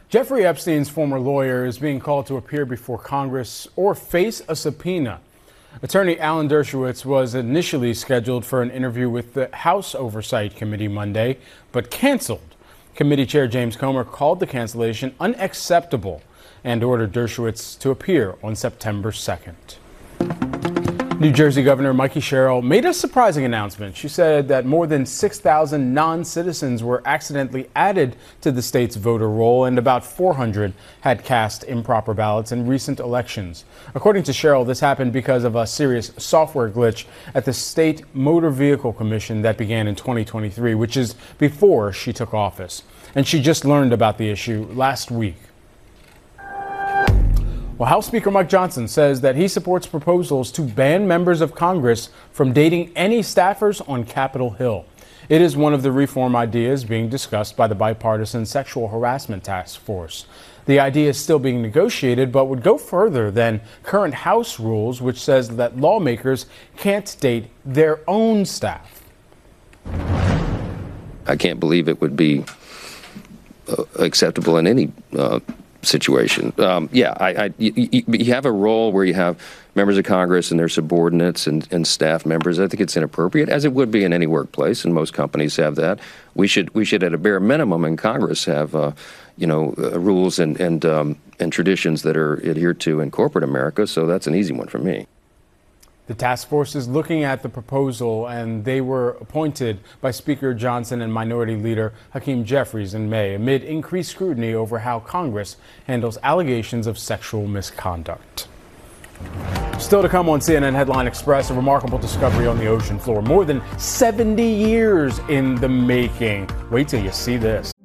Jeffrey Epstein's former lawyer is being called to appear before Congress or face a subpoena. Attorney Alan Dershowitz was initially scheduled for an interview with the House Oversight Committee Monday, but canceled. Committee Chair James Comer called the cancellation unacceptable and ordered Dershowitz to appear on September 2nd. New Jersey Governor Mikie Sherrill made a surprising announcement. She said that more than 6,000 non-citizens were accidentally added to the state's voter roll and about 400 had cast improper ballots in recent elections. According to Sherrill, this happened because of a serious software glitch at the State Motor Vehicle Commission that began in 2023, which is before she took office. And she just learned about the issue last week. Well, House Speaker Mike Johnson says that he supports proposals to ban members of Congress from dating any staffers on Capitol Hill. It is one of the reform ideas being discussed by the bipartisan Sexual Harassment Task Force. The idea is still being negotiated, but would go further than current House rules, which says that lawmakers can't date their own staff. I can't believe it would be acceptable in any situation. You have a role where you have members of Congress and their subordinates and staff members. I think it's inappropriate, as it would be in any workplace, and most companies have that. We should at a bare minimum in Congress have rules and traditions that are adhered to in corporate America. So that's an easy one for me. The task force is looking at the proposal, and they were appointed by Speaker Johnson and Minority Leader Hakeem Jeffries in May amid increased scrutiny over how Congress handles allegations of sexual misconduct. Still to come on CNN Headline Express, a remarkable discovery on the ocean floor. More than 70 years in the making. Wait till you see this.